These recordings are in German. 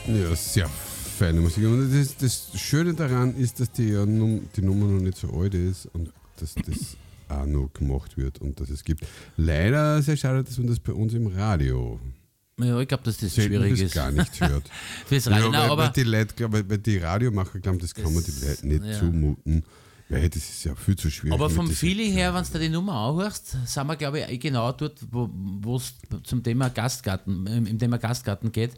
Ja, sehr feine Musik. Und das Schöne daran ist, dass die Nummer noch nicht so alt ist und dass das auch noch gemacht wird und dass es gibt. Leider sehr schade, dass man das bei uns im Radio Ja, ich glaube, dass das schwierig ist. gar nicht hört. Fürs Radio, ja, aber weil die Radiomacher glauben, das kann man die Leute nicht zumuten. Weil das ist ja viel zu schwierig. Aber vom Feeling her, wenn du die Nummer anhörst, sind wir, glaube ich, genau dort, wo es zum Thema Gastgarten, im Thema Gastgarten geht.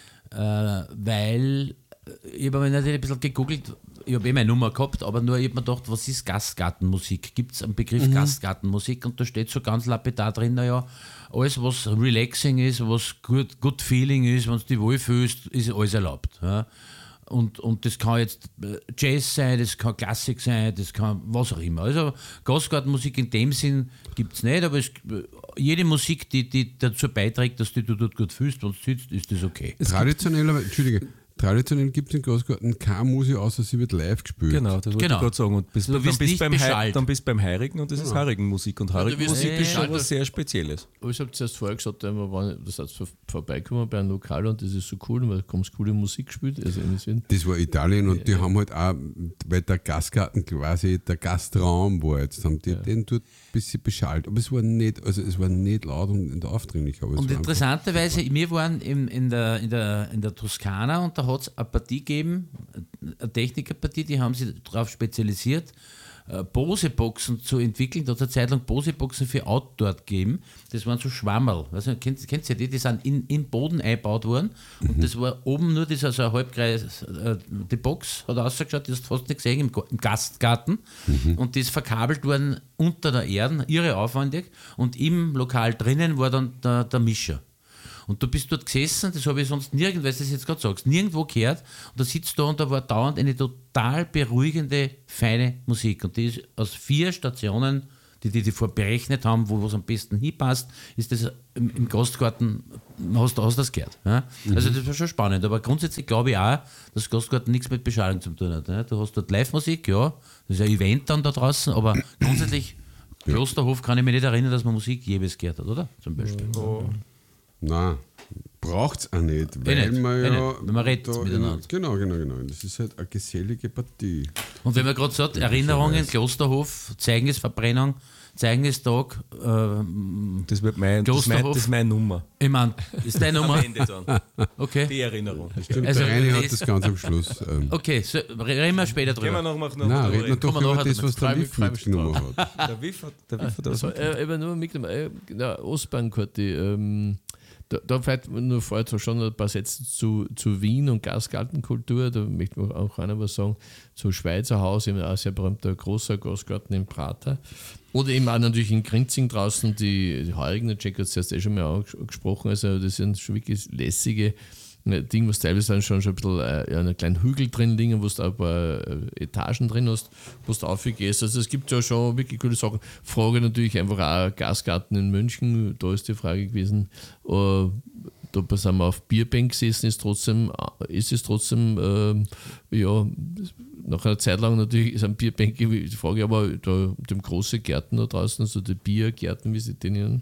Weil ich habe mir natürlich ein bisschen gegoogelt, ich habe meine Nummer gehabt, aber nur ich habe mir gedacht, was ist Gastgartenmusik? Gibt es einen Begriff Gastgartenmusik? Und da steht so ganz lapidar drin, naja, alles was relaxing ist, was good feeling ist, wenn du dich wohlfühlst, ist alles erlaubt. Ja? Und das kann jetzt Jazz sein, das kann Klassik sein, das kann was auch immer. Also Gastgartenmusik in dem Sinn gibt es nicht, aber jede Musik, die dazu beiträgt, dass du dich dort gut fühlst, wenn du sitzt, ist das okay. Traditionell gibt es in Gastgarten keine Musik, außer sie wird live gespielt. Genau, das wollte ich gerade sagen. Und dann bist du beim Heirigen und das ist Heirigenmusik. Und Heirigenmusik ist schon was sehr Spezielles. Aber ich habe zuerst vorher gesagt, das hat vorbeikommen bei einem Lokal und das ist so cool, weil da kommt coole Musik gespielt. Also das war Italien und die haben halt auch, weil der Gastgarten quasi der Gastraum war, jetzt haben die den dort ein bisschen beschallt. Aber es war nicht laut und aufdringlich. Aber und interessanterweise, wir waren in der Toskana und da hat es eine Partie gegeben, eine Technikerpartie, die haben sich darauf spezialisiert, Bose-Boxen zu entwickeln. Da hat es eine Zeit lang Bose-Boxen für Outdoor gegeben. Das waren so Schwammerl. Also, kennt ihr die? Die sind in Boden eingebaut worden. Und das war oben nur dieser so ein Halbkreis. Die Box hat ausgeschaut, die hast du fast nicht gesehen im Gastgarten. Und die ist verkabelt worden unter der Erde, irre aufwendig. Und im Lokal drinnen war dann der Mischer. Und du bist dort gesessen, das habe ich sonst nirgendwo, weil du das jetzt gerade sagst, nirgendwo gehört. Und da sitzt du und da war dauernd eine total beruhigende, feine Musik. Und die ist aus 4 Stationen, die vorher berechnet haben, wo es am besten hinpasst, ist das im Gastgarten, hast du das gehört. Ja? Also das war schon spannend. Aber grundsätzlich glaube ich auch, dass Gastgarten nichts mit Beschallung zu tun hat. Ja? Du hast dort Live-Musik, ja, das ist ein Event dann da draußen, aber grundsätzlich, Klosterhof kann ich mich nicht erinnern, dass man Musik jeweils gehört hat, oder? Zum Beispiel. Nein, braucht es auch nicht, weil man redet miteinander. Genau. Das ist halt eine gesellige Partie. Und wenn man gerade sagt, Erinnerungen, Klosterhof, Zeugnisverbrennung, Zeignistag, das ist meine Nummer. Ich meine, ist deine Nummer? Am Ende dann. Okay. Die Erinnerung. Stimmt, also, der Reini hat das ganz am Schluss. Okay, so, reden wir später drüber. Nein, reden wir doch über das, was der Wiff mitgenommen hat. Der Wiff hat das aber nur mitgenommen. Ostbahnkarte, da vielleicht nur vorher schon ein paar Sätze zu Wien und Gastgartenkultur. Da möchte man auch einer was sagen. Zu Schweizer Haus, eben ein sehr berühmter großer Gastgarten in Prater. Oder eben auch natürlich in Grinzing draußen, die Heurigen, der Jack hat es zuerst schon mal angesprochen. Also, das sind schon wirklich lässige Dinge, was teilweise dann schon ein bisschen einen kleinen Hügel drin liegen, wo du ein paar Etagen drin hast, wo du aufgehst. Also es gibt ja schon wirklich coole Sachen. Frage natürlich einfach auch Gastgarten in München, da ist die Frage gewesen, da sind wir auf Bierbank gesessen, ist es trotzdem nach einer Zeit lang natürlich ist ein Bierbank die Frage, aber da dem großen Gärten da draußen, also die Biergärten, wie sie den nennen.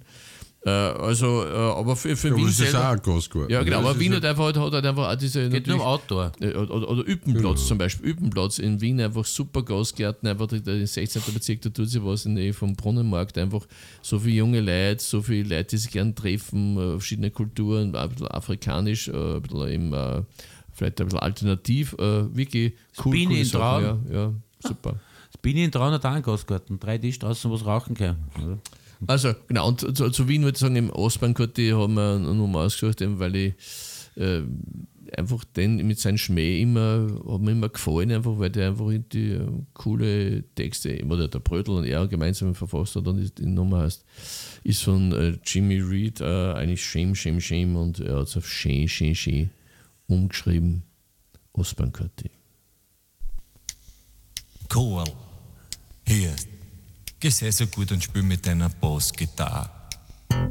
Aber für Wien das selber. Ist auch ein Gastgarten. Ja, genau, aber Wien hat einfach auch diese. Geht nur um Outdoor. Oder Üppenplatz zum Beispiel. Üppenplatz in Wien, einfach super Gastgärten, einfach der 16. Bezirk, da tut sich was in der Nähe vom Brunnenmarkt, einfach so viele junge Leute, so viele Leute, die sich gern treffen, verschiedene Kulturen, ein bisschen afrikanisch, ein bisschen eben, vielleicht ein bisschen alternativ, wirklich cool. Spini in Traun. Ja, super. Spini in Traun hat auch einen Gastgarten, 3 Tischstraßen, wo es rauchen kann. Oder? Also, genau, und zu Wien würde ich sagen, im Ostbahnkarte haben wir eine Nummer ausgesucht, weil ich einfach den mit seinem Schmäh hat mir immer gefallen, einfach, weil der einfach die coole Texte, oder der Brödel und er gemeinsam verfasst hat, und die Nummer heißt, ist von Jimmy Reed, eigentlich Shame, Shame, Shame, und er hat es auf Shame, Shame, Shame umgeschrieben. Ostbahnkarte. Cool. Hier. Geh sehr so gut und spiel mit deiner Bassgitarre.